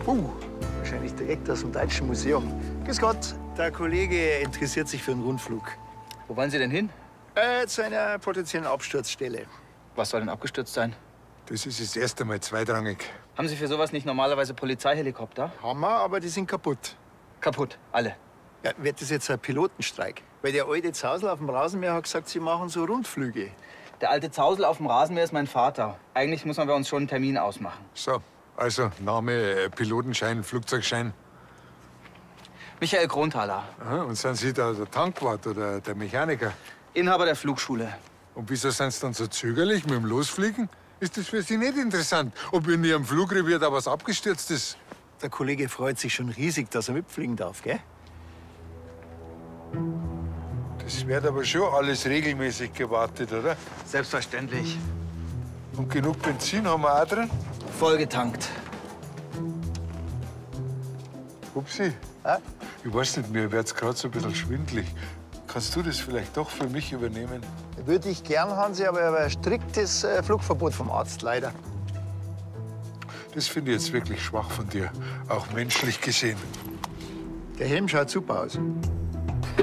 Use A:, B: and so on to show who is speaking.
A: Wahrscheinlich direkt aus dem Deutschen Museum. Grüß Gott, der Kollege interessiert sich für einen Rundflug.
B: Wo wollen Sie denn hin?
A: Zu einer potenziellen Absturzstelle.
B: Was soll denn abgestürzt sein?
C: Das ist das erste Mal zweitrangig.
B: Haben Sie für sowas nicht normalerweise Polizeihelikopter?
A: Haben wir, aber die sind kaputt.
B: Kaputt, alle.
A: Ja, wird das jetzt ein Pilotenstreik? Weil der alte Zausel auf dem Rasenmäher hat gesagt, sie machen so Rundflüge.
B: Der alte Zausel auf dem Rasenmäher ist mein Vater. Eigentlich muss man bei uns schon einen Termin ausmachen.
C: So, also Name, Pilotenschein, Flugzeugschein.
B: Michael Kronthaler,
C: Aha, und sind Sie da der Tankwart oder der Mechaniker?
B: Inhaber der Flugschule.
C: Und wieso sind Sie dann so zögerlich mit dem Losfliegen? Ist das für Sie nicht interessant, ob in Ihrem Flugrevier da was abgestürzt ist?
A: Der Kollege freut sich schon riesig, dass er mitfliegen darf, gell?
C: Das wird aber schon alles regelmäßig gewartet, oder?
B: Selbstverständlich.
C: Und genug Benzin haben wir auch drin?
B: Vollgetankt.
C: Upsi. Ich weiß nicht, mir wird's gerade so ein bisschen schwindelig. Kannst du das vielleicht doch für mich übernehmen?
A: Würde ich gern, Hansi, aber ich habe ein striktes Flugverbot vom Arzt, leider.
C: Das finde ich jetzt wirklich schwach von dir, auch menschlich gesehen.
A: Der Helm schaut super aus.